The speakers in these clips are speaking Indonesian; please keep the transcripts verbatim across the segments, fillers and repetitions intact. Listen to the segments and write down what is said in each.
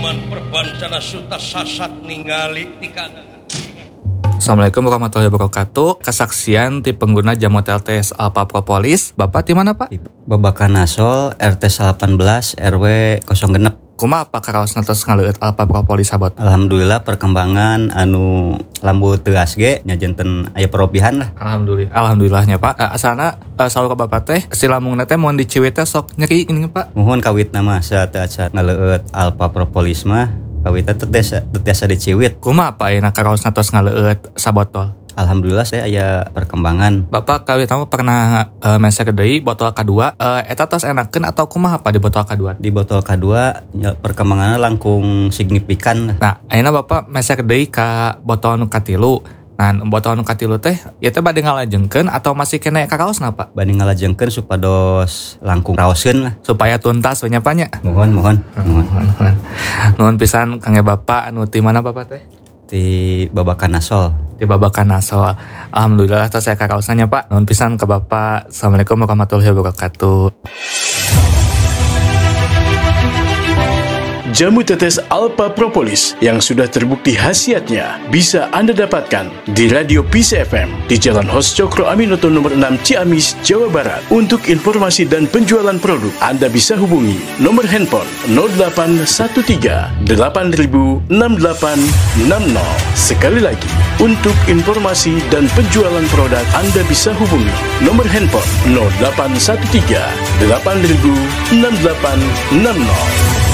Paman perbancana suta sasat ningali di kanan. Assalamualaikum warahmatullahi wabarakatuh. Kesaksian ti pengguna jamu T L T S Alpha Propolis. Bapak di mana, Pak? Babakan Nasol R T delapan belas R W nol enam. Kumaha apa karaos nantos ngaleueut Alpha Propolis sabot? Alhamdulillah perkembangan anu lambu teuas ge nya janten aya perobihan lah. Alhamdulillah. Alhamdulillahnya, Pak. Uh, asana uh, saur ka Bapak teh si lamungna teh mun diciwit teh sok nyeri gini, Pak. Mohon kawitna mah saat-saat ngaleueut Alpha Propolis mah kawitna teh tiasa diciwit. Kumaha apa ayeuna karaos nantos ngaleueut sabotol? Alhamdulillah saya aya perkembangan. Bapak kawit kamu pernah uh, mesek deui botol kedua, uh, eta tos enakeun atau kumaha apa di botol kedua? Di botol kedua ya, perkembangannya langkung signifikan. Nah, ayeuna Bapak mesek deui ka botol nu katilu. Nah, botol nu katilu teh ieu teh bade ngalajengkeun atau masih kena karaosna, Pak? Bade ngalajengkeun supados langkung raoskeun lah. Supaya tuntas we nya, Pak nya. Mohon, mohon. Mohon, mohon. Nuhun pisan kangge Bapak anu ti mana Bapak teh? Di Babakan Nasol. Di Babakan Nasol. Alhamdulillah tos saya karaosna, Pak. Nuhun pisan ke Bapak. Assalamualaikum warahmatullahi wabarakatuh. Jamu tetes Alpha Propolis yang sudah terbukti khasiatnya bisa Anda dapatkan di Radio Peace F M di Jalan Hos Cokro Aminoto nomor enam Ciamis, Jawa Barat. Untuk informasi dan penjualan produk, Anda bisa hubungi nomor handphone nol delapan satu tiga delapan nol enam delapan enam nol. Sekali lagi, untuk informasi dan penjualan produk, Anda bisa hubungi nomor handphone nol delapan satu tiga delapan nol enam delapan enam nol.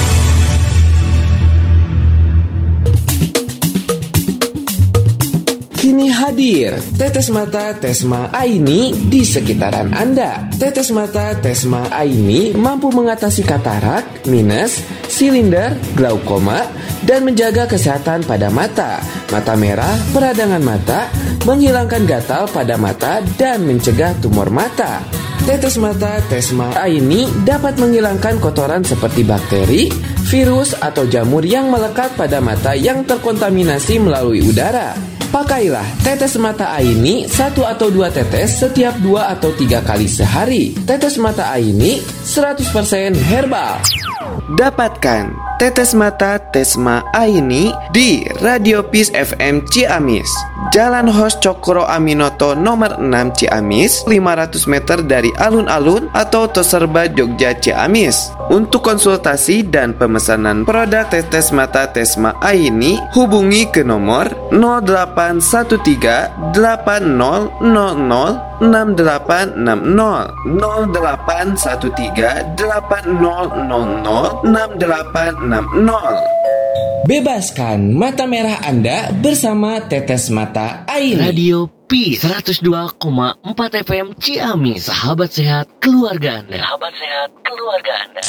Kini hadir Tetes Mata Tesma Aini di sekitaran Anda. Tetes Mata Tesma Aini mampu mengatasi katarak, minus, silinder, glaukoma, dan menjaga kesehatan pada mata, mata merah, peradangan mata, menghilangkan gatal pada mata, dan mencegah tumor mata. Tetes Mata Tesma Aini dapat menghilangkan kotoran seperti bakteri, virus, atau jamur yang melekat pada mata yang terkontaminasi melalui udara. Pakailah tetes mata Aini satu atau dua tetes setiap dua atau tiga kali sehari. Tetes mata Aini seratus persen herbal. Dapatkan tetes mata Tesma Aini di Radio Peace F M Ciamis, Jalan Hos Cokro Aminoto nomor enam Ciamis, lima ratus meter dari alun-alun atau Toserba Jogja Ciamis. Untuk konsultasi dan pemesanan produk tetes mata Tesma Aini, hubungi ke nomor nol delapan satu tiga delapan nol nol nol enam delapan enam nol nol delapan satu tiga delapan nol nol nol enam delapan enam nol. Bebaskan mata merah Anda bersama Tetes Mata Aini. Radio P seratus dua koma empat F M Ciamis, sahabat sehat keluarga Anda. Sahabat sehat keluarga Anda.